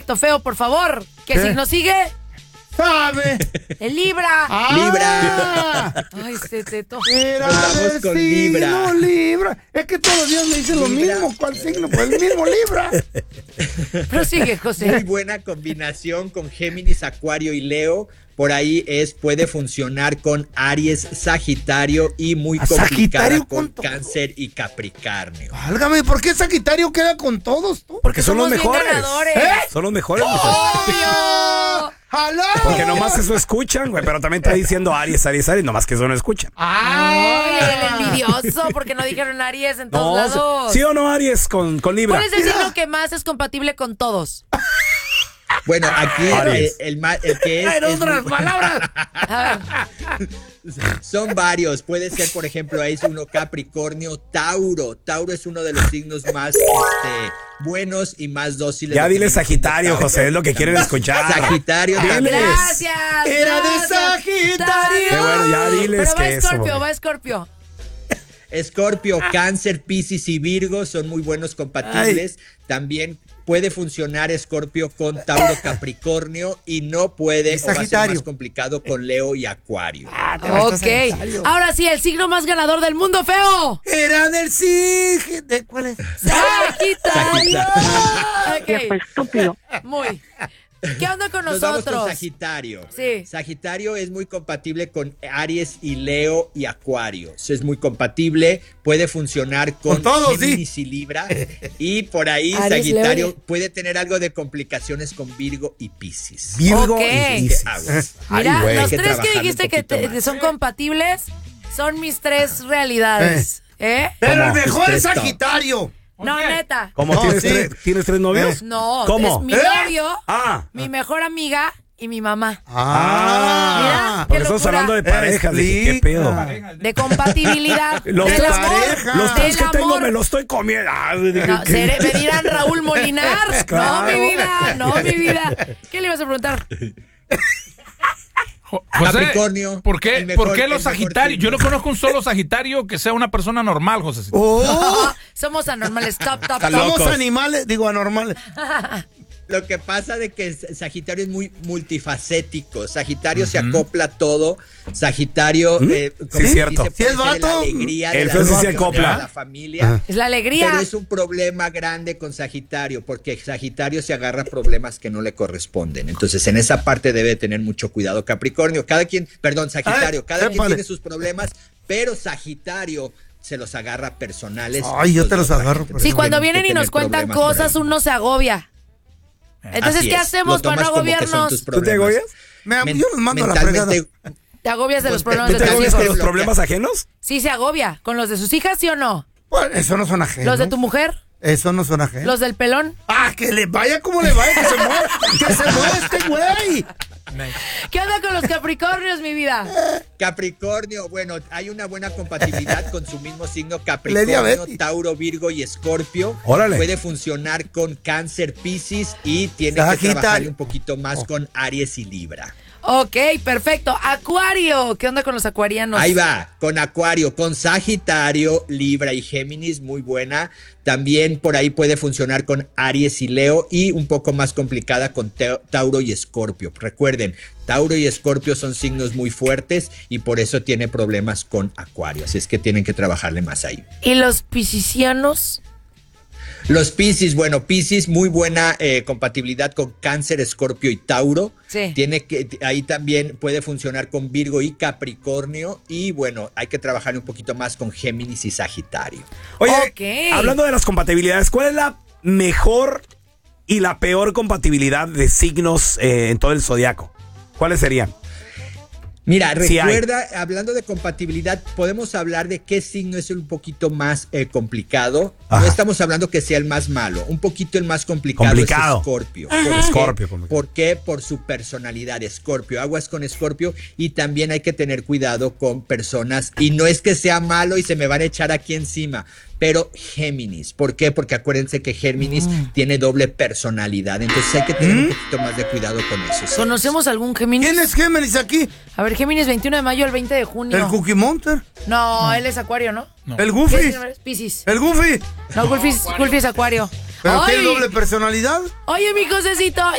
Perfecto, Feo, por favor. ¿Qué signo sigue? ¡Sabe! El Libra. ¡Libra! Ay, se te toca. Vamos con Libra. Libra. Es que todos los días me dicen lo mismo. ¿Cuál signo? Pues el mismo Libra. Prosigue, José. Muy buena combinación con Géminis, Acuario y Leo. Por ahí puede funcionar con Aries, Sagitario y muy complicada con Cáncer y Capricornio. Válgame, ¿por qué Sagitario queda con todos tú? Porque son los mejores. ¿Eh? Son los mejores. ¡Obvio! ¡Jaló! Porque nomás eso escuchan, güey, pero también está diciendo Aries, nomás que eso no escuchan. ¡Ay, el envidioso! Porque no dijeron Aries en todos lados. ¿Sí o no Aries con Libra? ¿Cuál es el signo que más es compatible con todos? Bueno, aquí el que es... En otras palabras. Son varios. Puede ser, por ejemplo, ahí es uno Capricornio, Tauro. Tauro es uno de los signos más buenos y más dóciles. Ya dile Sagitario, José, es lo que quieren escuchar. Sagitario. Gracias. Era de Sagitario. Qué bueno, ya diles pero que eso. Va Escorpio. Escorpio, Cáncer, Piscis y Virgo son muy buenos compatibles. También puede funcionar Escorpio con Tauro, Capricornio y no puede, o va a ser más complicado con Leo y Acuario. Ok. Ahora sí, el signo más ganador del mundo, Feo. Era del Sagitario. ¿Cuál es? Sagitario. Ya fue estúpido. Muy. ¿Qué onda con Nos nosotros? vamos con Sagitario. Sí. Sagitario es muy compatible con Aries y Leo y Acuario. Es muy compatible, puede funcionar con todos, Géminis y Libra. Y por ahí Aries, Sagitario Leo. puede tener algo de complicaciones con Virgo y Piscis. Virgo y Piscis. Mira, güey. los Hay que tres que trabajar dijiste un poquito que son compatibles son mis tres realidades. ¿Eh? Pero el ¿Cómo? mejor es Tres top. Sagitario. No, neta. ¿Cómo? No, ¿Tienes, sí. ¿Tienes tres novios? No, ¿Cómo? es mi novio, Mi mejor amiga y mi mamá. Mira, porque qué estamos locura. hablando de parejas. Dije, ¿qué pedo? De compatibilidad. Los del tres, amor. los tres del que tengo amor. me los estoy comiendo. No, me dirán Raúl Molinar. Claro. No, mi vida. ¿Qué le ibas a preguntar? José, Capricornio. ¿por qué el mejor- los el mejor Sagitarios? signo. Yo no conozco un solo Sagitario que sea una persona normal, José. No, somos anormales. Top. Somos animales, digo anormales. Lo que pasa de que Sagitario es muy multifacético. Sagitario se acopla a todo. Sagitario, como Sí, es cierto. dice, ¿Sí es puede ser vato? la alegría de El la feo sí se relación, acopla. de la familia. Es la alegría. Pero es un problema grande con Sagitario, porque Sagitario se agarra a problemas que no le corresponden. Entonces, en esa parte debe tener mucho cuidado Capricornio. Sagitario, cada quien tiene sus problemas, pero Sagitario se los agarra personales. Ay, yo te los agarro. Entonces, Sí, cuando tienen vienen que y nos tener cuentan problemas por cosas, ahí. uno se agobia. Entonces, Así ¿qué es, hacemos lo para no tomas como que son agobiarnos? tus ¿Tú te problemas. agobias? Yo los mando a la fregada. Mentalmente, ¿Te agobias de los Pues, problemas ¿Tú de te tus agobias hijos? con los problemas ajenos? Sí, se agobia. ¿Con los de sus hijas, sí o no? Bueno, eso no son ajenos. ¿Los de tu mujer? Eso no son ajenos. ¿Los del pelón? Ah, que le vaya como le vaya, que se mueva. Que se mueva este güey. ¿Qué onda con los Capricornios, mi vida? Capricornio, bueno, hay una buena compatibilidad con su mismo signo Le Capricornio, diabetes. Tauro, Virgo y Escorpio. Órale. Puede funcionar con Cáncer, Piscis y tiene Sagitario. que trabajar un poquito más con Aries y Libra. Ok, perfecto. Acuario. ¿Qué onda con los acuarianos? Ahí va, con Acuario, con Sagitario, Libra y Géminis, muy buena. También por ahí puede funcionar con Aries y Leo y un poco más complicada con Tauro y Escorpio. Recuerden, Tauro y Escorpio son signos muy fuertes y por eso tiene problemas con Acuario. Así es que tienen que trabajarle más ahí. ¿Y los piscianos? Los Piscis, bueno, Piscis, muy buena compatibilidad con Cáncer, Escorpio y Tauro. Sí. Ahí también puede funcionar con Virgo y Capricornio. Y bueno, hay que trabajar un poquito más con Géminis y Sagitario. Oye, Ok. hablando de las compatibilidades, ¿cuál es la mejor y la peor compatibilidad de signos en todo el zodiaco? ¿Cuáles serían? Mira, Sí recuerda, hablando de compatibilidad, podemos hablar de qué signo es un poquito más complicado. Ajá. No estamos hablando que sea el más malo, un poquito el más complicado. Es Escorpio. Escorpio, ¿Por qué? Por su personalidad, Escorpio. Aguas con Escorpio y también hay que tener cuidado con personas. Y no es que sea malo y se me van a echar aquí encima, pero Géminis. ¿Por qué? Porque acuérdense que Géminis tiene doble personalidad. Entonces hay que tener un poquito más de cuidado con eso. ¿Sí? ¿Conocemos algún Géminis? ¿Quién es Géminis aquí? A ver, Géminis 21 de mayo al 20 de junio. ¿El Cookie Monster? No, él es acuario, ¿no? ¿El ¿Qué Goofy? signo eres? Piscis. ¿El Goofy? No, Goofy es acuario. ¿Pero Ay. tiene doble personalidad? Oye, mi Josecito,